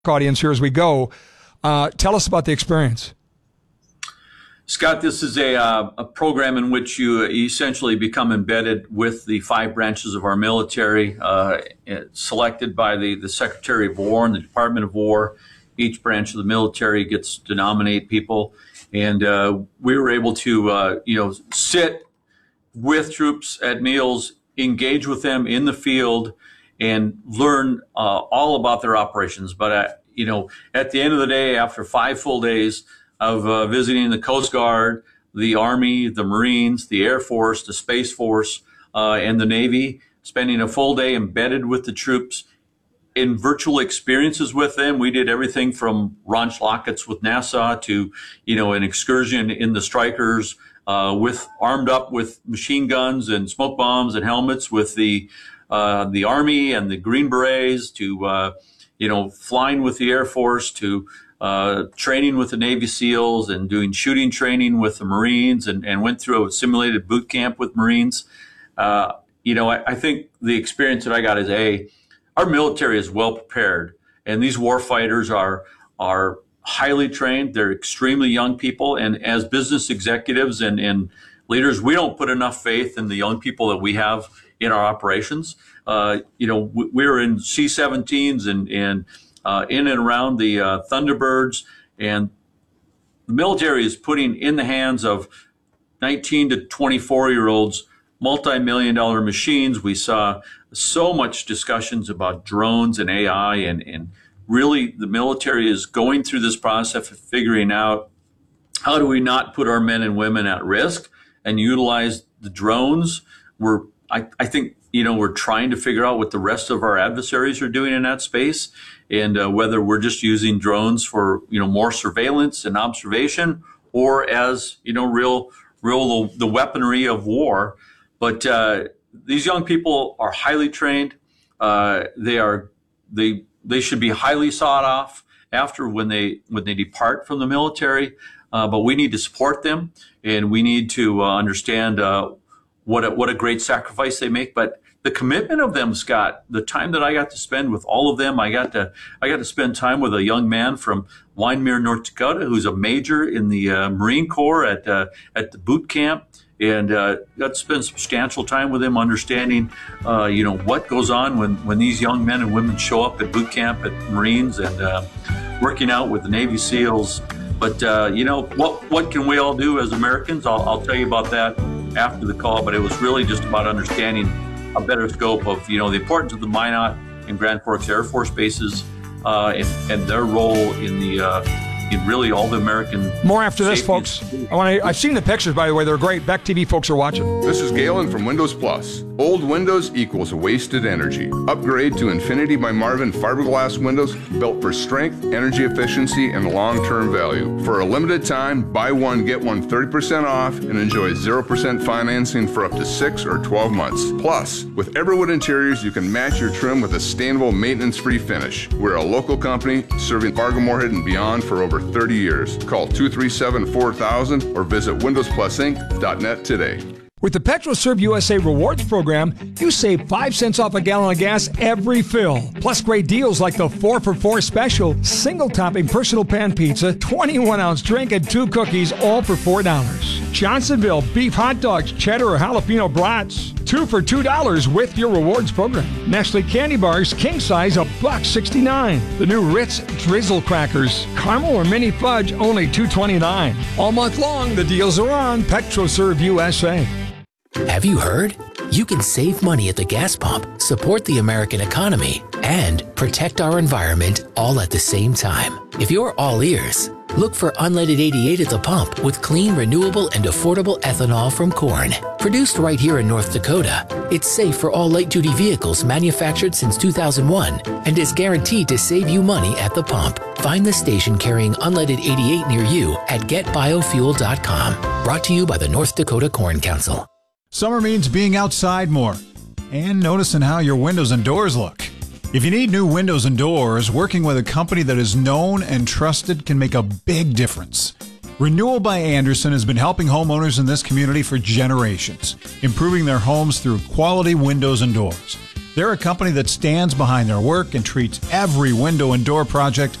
audience here as we go. Tell us about the experience. Scott, this is a program in which you essentially become embedded with the 5 branches of our military, selected by the Secretary of War and the Department of War. Each branch of the military gets to nominate people, and we were able to, sit with troops at meals, engage with them in the field, and learn all about their operations. But at the end of the day, after 5 full days of visiting the Coast Guard, the Army, the Marines, the Air Force, the Space Force, and the Navy, spending a full day embedded with the troops in virtual experiences with them. We did everything from launch rockets with NASA to, an excursion in the Strykers, armed up with machine guns and smoke bombs and helmets with the Army and the Green Berets, to flying with the Air Force, to training with the Navy SEALs, and doing shooting training with the Marines, and went through a simulated boot camp with Marines. I think the experience that I got is our military is well prepared, and these war fighters are highly trained. They're extremely young people, and as business executives and leaders, we don't put enough faith in the young people that we have in our operations. We're in C-17s and in and around the Thunderbirds, and the military is putting in the hands of 19 to 24-year-olds multi-million-dollar machines. We saw so much discussions about drones and AI, and really the military is going through this process of figuring out how do we not put our men and women at risk and utilize the drones. I think we're trying to figure out what the rest of our adversaries are doing in that space, and whether we're just using drones for more surveillance and observation, or as real the weaponry of war. But these young people are highly trained. They should be highly sought off after when they depart from the military. But we need to support them, and we need to understand what a great sacrifice they make. But the commitment of them, Scott, the time that I got to spend with all of them, I got to spend time with a young man from Wyndmere, North Dakota, who's a major in the Marine Corps at the boot camp, and got to spend substantial time with him, understanding what goes on when these young men and women show up at boot camp at Marines, and working out with the Navy SEALs. But what can we all do as Americans? I'll tell you about that after the call. But it was really just about understanding a better scope of the importance of the Minot and Grand Forks Air Force bases, and their role in really all the American. More after this, folks. I've seen the pictures, by the way. They're great. Beck TV folks are watching. This is Galen from Windows Plus. Old windows equals wasted energy. Upgrade to Infinity by Marvin fiberglass windows, built for strength, energy efficiency, and long-term value. For a limited time, buy one, get one 30% off, and enjoy 0% financing for up to 6 or 12 months. Plus, with Everwood Interiors, you can match your trim with a sustainable, maintenance-free finish. We're a local company serving Fargo-Moorhead and beyond for over 30 years. Call 237-4000 or visit windowsplusinc.net today. With the PetroServe USA Rewards Program, you save 5 cents off a gallon of gas every fill. Plus great deals like the 4-for-4 special, single-topping personal pan pizza, 21-ounce drink, and 2 cookies, all for $4. Johnsonville beef hot dogs, cheddar or jalapeno brats, 2 for $2 with your rewards program. Nestle candy bars, king size, $1.69. The new Ritz Drizzle crackers, caramel or mini fudge, only $2.29. All month long, the deals are on PetroServe USA. Have you heard? You can save money at the gas pump, support the American economy, and protect our environment all at the same time. If you're all ears, look for Unleaded 88 at the pump with clean, renewable, and affordable ethanol from corn. Produced right here in North Dakota, it's safe for all light-duty vehicles manufactured since 2001 and is guaranteed to save you money at the pump. Find the station carrying Unleaded 88 near you at getbiofuel.com. Brought to you by the North Dakota Corn Council. Summer means being outside more and noticing how your windows and doors look. If you need new windows and doors, working with a company that is known and trusted can make a big difference. Renewal by Andersen has been helping homeowners in this community for generations, improving their homes through quality windows and doors. They're a company that stands behind their work and treats every window and door project